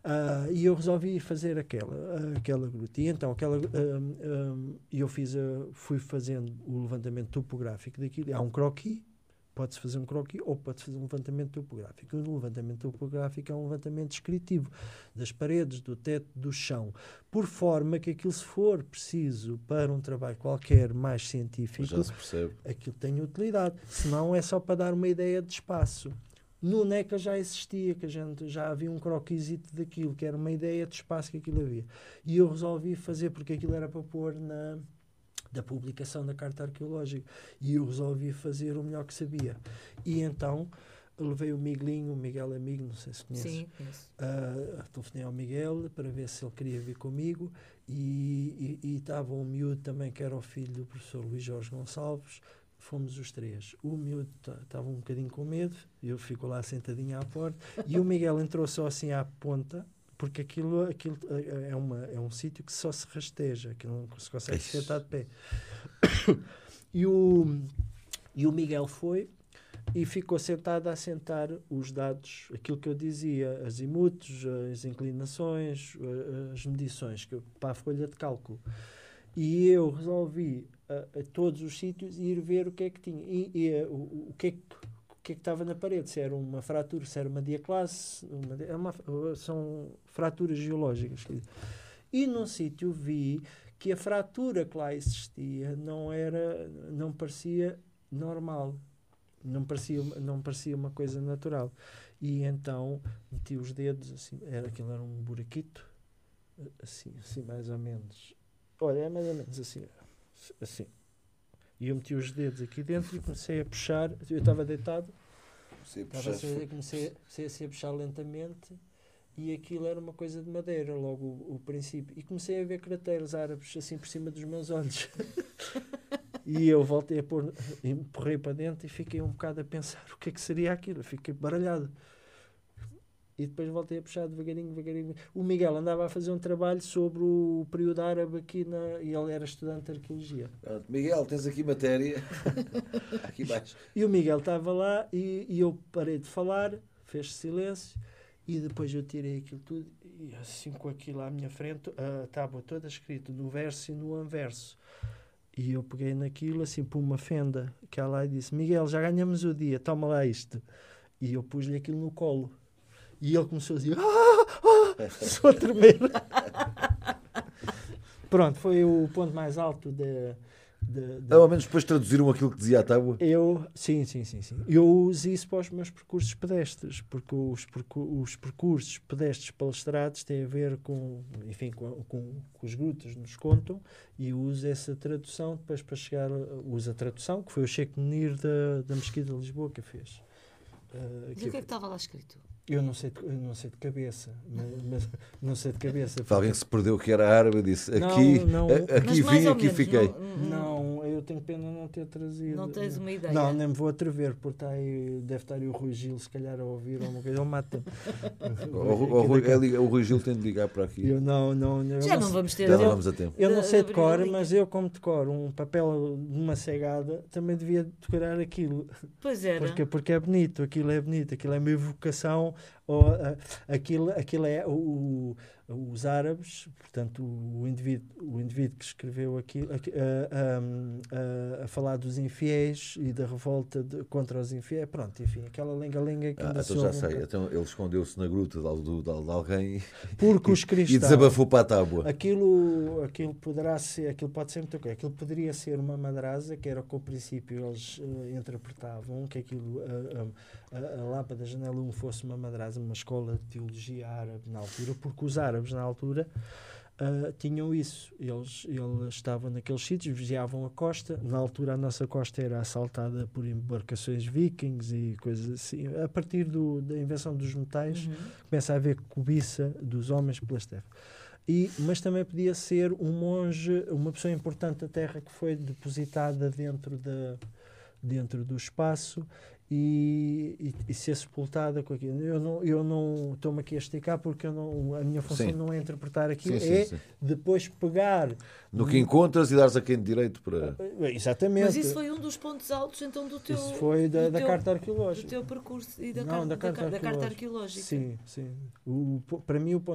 E eu resolvi fazer aquela gruta. E então eu fui fazendo o levantamento topográfico daquilo. Há um croquis, pode-se fazer um croquis ou pode-se fazer um levantamento topográfico. O levantamento topográfico é um levantamento descritivo das paredes, do teto, do chão, por forma que aquilo, se for preciso para um trabalho qualquer mais científico, já se percebe, aquilo tem utilidade. Senão é só para dar uma ideia de espaço. No NECA já existia, que a gente já havia um croquisito daquilo, que era uma ideia de espaço que aquilo havia. E eu resolvi fazer, porque aquilo era para pôr da publicação da Carta Arqueológica, e eu resolvi fazer o melhor que sabia. E então levei o Miguelinho, o Miguel amigo, não sei se conheces. Sim, conheço. Telefonei ao Miguel para ver se ele queria vir comigo, e estava um miúdo também, que era o filho do professor Luís Jorge Gonçalves. Fomos os três. O miúdo estava um bocadinho com medo, eu fico lá sentadinho à porta, e o Miguel entrou só assim à ponta, porque aquilo é um sítio que só se rasteja, que não se consegue sentar de pé. E o Miguel foi e ficou sentado a assentar os dados, aquilo que eu dizia, azimutos, as inclinações, as medições para a folha de cálculo. E eu resolvi a todos os sítios ir ver o que é que tinha. O que é que estava na parede, se era uma fratura, se era uma diaclase, são fraturas geológicas. E num sítio vi que a fratura que lá existia não parecia normal, não parecia uma coisa natural. E então meti os dedos, assim, aquilo era um buraquito, assim mais ou menos. Olha, é mais ou menos assim. E eu meti os dedos aqui dentro e comecei a puxar. Eu estava deitado, comecei a puxar lentamente, e aquilo era uma coisa de madeira, logo o princípio. E comecei a ver crateras árabes assim por cima dos meus olhos. E eu voltei empurrei para dentro e fiquei um bocado a pensar o que é que seria aquilo. Fiquei baralhado. E depois voltei a puxar devagarinho. O Miguel andava a fazer um trabalho sobre o período árabe aqui e ele era estudante de arqueologia. Miguel, tens aqui matéria. Aqui baixo. E o Miguel estava lá e eu parei de falar, fez silêncio, e depois eu tirei aquilo tudo e assim com aquilo à minha frente, a tábua toda escrita no verso e no anverso. E eu peguei naquilo assim por uma fenda que ela lá e disse: Miguel, já ganhamos o dia, toma lá isto. E eu pus-lhe aquilo no colo. E ele começou a dizer: sou a tremer. Pronto, foi o ponto mais alto Ao menos depois traduziram aquilo que dizia a tábua? Sim. Eu uso isso para os meus percursos pedestres, porque os percursos pedestres palestrados têm a ver com os grutas nos contam, e uso essa tradução depois para chegar. Uso a tradução, que foi o Cheikh Munir da Mesquita de Lisboa que fez. Mas o que é que estava lá escrito? Eu não sei de cabeça, mas não sei de cabeça. Alguém se perdeu que era árabe e disse: aqui vim, aqui fiquei. Não, eu tenho pena não ter trazido. Não tens uma ideia? Não, nem me vou atrever, porque deve estar aí o Rui Gil, se calhar, a ouvir alguma coisa, ele mata. O Rui Gil tem de ligar para aqui. Eu não vamos ter. Já não vamos a tempo. Eu não sei decorar, mas eu, como decoro um papel de uma cegada, também devia decorar aquilo. Pois era. Porque é bonito, aquilo é uma evocação. Aquilo é os árabes, portanto o indivíduo que escreveu aquilo a falar dos infiéis e da revolta contra os infiéis, pronto, enfim, aquela lenga-lenga que ainda então já sei, então ele escondeu-se na gruta de alguém porque os cristãos, e desabafou para a tábua. Aquilo pode ser muita coisa. Aquilo poderia ser uma madrasa, que era o que ao princípio eles interpretavam, que aquilo a lâmpada da janela 1 fosse uma madrasa, uma escola de teologia árabe na altura, porque os árabes na altura tinham isso. Eles estavam naqueles sítios, vigiavam a costa. Na altura a nossa costa era assaltada por embarcações vikings e coisas assim. A partir da invenção dos metais, começa a haver cobiça dos homens pelas terras. Mas também podia ser um monge, uma pessoa importante da terra que foi depositada dentro do espaço e ser sepultada com aquilo. Eu não estou-me aqui a esticar, porque a minha função não é interpretar aquilo, depois pegar no que encontras e dares a quem de direito para... Exatamente. Mas isso foi um dos pontos altos então do teu... Isso foi da Carta Arqueológica. Do teu percurso e da Carta Carta Arqueológica. Sim. Para mim o